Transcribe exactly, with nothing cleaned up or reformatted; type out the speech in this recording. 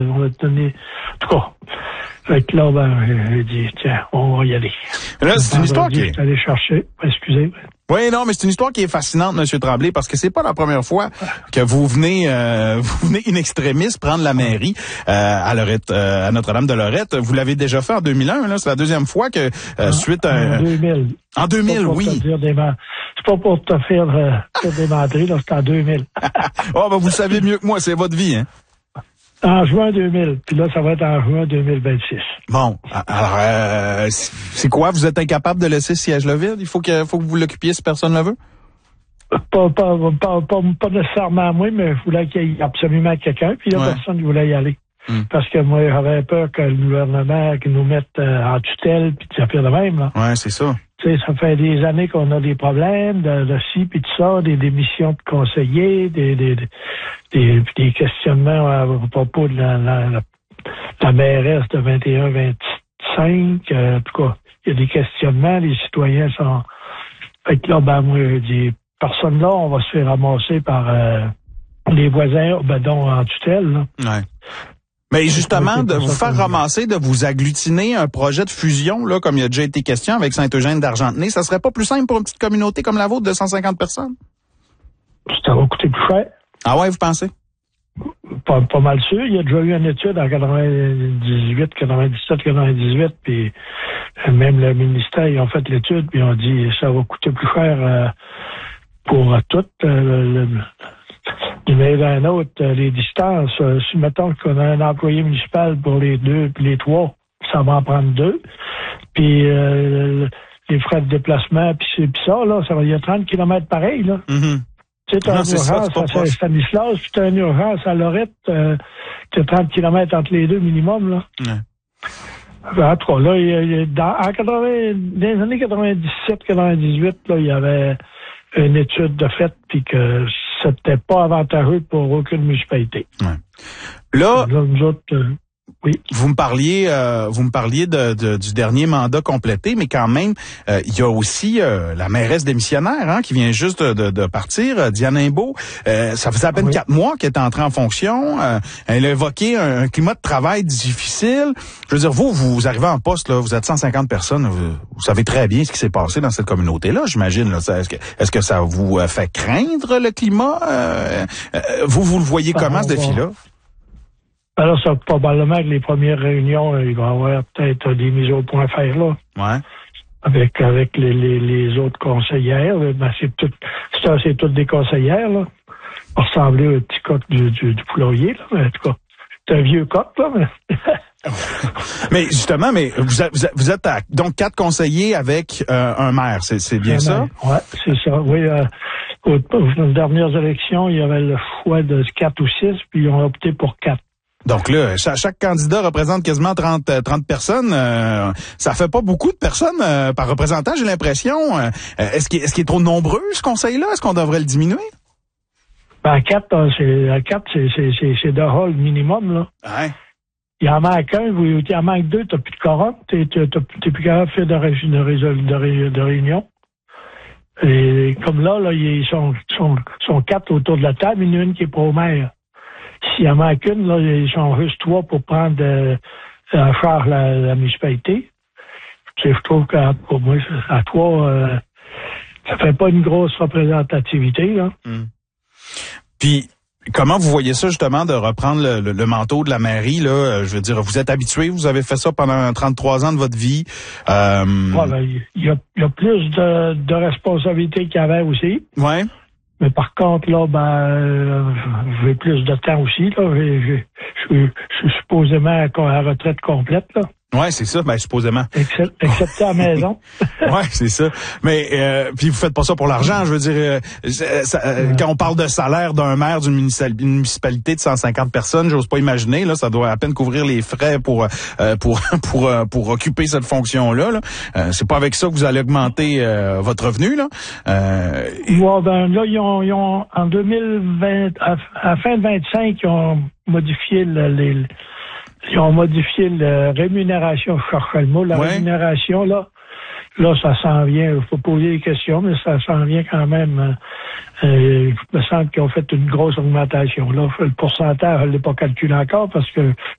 on va te donner... En tout cas, fait que là, ben, j'ai dit, tiens, on va y aller. Là, c'est une histoire qui est... aller chercher, excusez. Oui, non, mais c'est une histoire qui est fascinante, M. Tremblay, parce que c'est pas la première fois que vous venez, euh, vous venez in extremis prendre la mairie euh, à Lorette, euh, à Notre-Dame de Lorette. Vous l'avez déjà fait en deux mille un, là. C'est la deuxième fois que euh, suite à en deux mille. En deux mille, oui. C'est pas pour te faire euh, te démentir, là, c'est en deux mille. Oh, ben vous le savez mieux que moi, c'est votre vie, hein. En juin deux mille, puis là, ça va être en juin deux mille vingt-six. Bon, alors, euh, c'est quoi? Vous êtes incapable de laisser ce siège-là vide? Il faut que, faut que vous l'occupiez si personne ne le veut? Pas, pas, pas, pas, pas nécessairement moi, mais je voulais qu'il y ait absolument quelqu'un, puis il y a ouais. personne qui voulait y aller. Hum. Parce que moi, j'avais peur que le gouvernement nous mette euh, en tutelle, puis ça fait de même, là. Ouais, c'est ça. Tu sais, ça fait des années qu'on a des problèmes de, de ci, puis tout ça, des démissions de conseillers, des, des, des, des questionnements à propos de la, la, la, la mairesse de vingt et un vingt-cinq. Euh, en tout cas, il y a des questionnements, les citoyens sont... Fait que là, ben, moi, je dis, personne là, on va se faire ramasser par euh, les voisins, ben, dont en tutelle, là. Ouais. Mais justement, de vous faire ramasser, de vous agglutiner un projet de fusion, là, comme il y a déjà été question avec Saint-Eugène d'Argentenay, ça serait pas plus simple pour une petite communauté comme la vôtre de cent cinquante personnes? Ça va coûter plus cher. Ah ouais, vous pensez? Pas, pas mal sûr. Il y a déjà eu une étude en quatre-vingt-dix-huit, quatre-vingt-dix-sept, quatre-vingt-dix-huit, puis même le ministère, ils ont fait l'étude, puis ils ont dit ça va coûter plus cher euh, pour tout. Euh, le, Mais d'un autre, les distances, euh, si mettons qu'on a un employé municipal pour les deux puis les trois, ça va en prendre deux. Puis euh, les frais de déplacement, puis c'est puis ça, là, ça va, il y a trente kilomètres pareil, là. Mm-hmm. Tu sais, t'as une urgence à Saint-Stanislas, puis t'as une urgence à Lorette, euh, t'as trente kilomètres entre les deux minimum, là. Ouais. En tout cas, là, il y a, il y a, dans, en quatre-vingts, dans les années quatre-vingt-dix-sept quatre-vingt-dix-huit, là, il y avait une étude de fait, puis que c'était pas avantageux pour aucune municipalité. Ouais. Là, là, nous autres, euh, oui. Vous me parliez, euh, vous me parliez de, de, du dernier mandat complété, mais quand même, euh, il y a aussi euh, la mairesse démissionnaire, hein, qui vient juste de, de, de partir, euh, Diane Imbeau. Euh, ça faisait à peine oui. quatre mois qu'elle est entrée en fonction. Euh, elle a évoqué un, un climat de travail difficile. Je veux dire, vous, vous arrivez en poste, là, vous êtes cent cinquante personnes, vous, vous savez très bien ce qui s'est passé dans cette communauté-là, j'imagine. Là, est-ce que, est-ce que ça vous fait craindre le climat? Euh, euh, vous, vous le voyez comment, ah, ce défi-là? Alors, ça, probablement que les premières réunions, il va y avoir peut-être des mises au point à faire, là. Ouais. Avec, avec les, les, les autres conseillères. Ben, c'est tout, c'est, c'est toutes des conseillères, là. Pour ressembler au petit coq du, du, du poulailler, là. Mais en tout cas, c'est un vieux coq, là, mais. Mais justement, mais vous êtes, vous êtes à, donc quatre conseillers avec euh, un maire, c'est, c'est bien un ça? Oui, c'est ça. Oui, euh, aux, aux dernières élections, il y avait le choix de quatre ou six, puis ils ont opté pour quatre. Donc là, chaque, chaque candidat représente quasiment trente, trente personnes. Euh, ça fait pas beaucoup de personnes euh, par représentant, j'ai l'impression. Euh, est-ce qu'il, est-ce qu'il est trop nombreux, ce conseil-là? Est-ce qu'on devrait le diminuer? Ben, quatre, c'est, quatre, c'est, c'est, c'est, c'est de rôle minimum, là. Ouais. Il en manque un, il en manque deux, t'as plus de quorum, t'es, t'es, t'es plus capable de faire de, ré, de, ré, de, ré, de réunion. Et comme là, là, ils sont, sont, sont quatre autour de la table, il y en a une qui est pas au maire. S'il en manque une, là, ils sont juste trois pour prendre euh, en charge la, la municipalité. Je trouve que pour moi, à trois, euh, ça fait pas une grosse représentativité, là. Mmh. Puis, comment vous voyez ça, justement, de reprendre le, le, le manteau de la mairie, là? Je veux dire, vous êtes habitué, vous avez fait ça pendant trente-trois ans de votre vie. Euh... Ouais, ben, il y a, il y a plus de, de responsabilités qu'il y avait aussi. Ouais. Mais par contre, là, ben, euh, j'ai plus de temps aussi, là. Je suis supposément à la retraite complète, là. Ouais, c'est ça, ben supposément. Except, excepté à la maison. Ouais, c'est ça. Mais euh, puis vous faites pas ça pour l'argent, je veux dire. Euh, ça, euh, ouais. Quand on parle de salaire d'un maire d'une municipalité de cent cinquante personnes, j'ose pas imaginer. Là, ça doit à peine couvrir les frais pour euh, pour pour euh, pour occuper cette fonction-là. Là. Euh, c'est pas avec ça que vous allez augmenter euh, votre revenu, là. Euh, et... ouais, ben là, ils ont, ils ont en deux mille vingt, à, à la fin de vingt-cinq, ils ont modifié le, les Ils ont modifié la rémunération, je cherchais le mot, la ouais. rémunération, là, là, ça s'en vient, il faut poser des questions, mais ça s'en vient quand même. Euh, il me semble qu'ils ont fait une grosse augmentation. Là, le pourcentage, je ne l'ai pas calculé encore parce que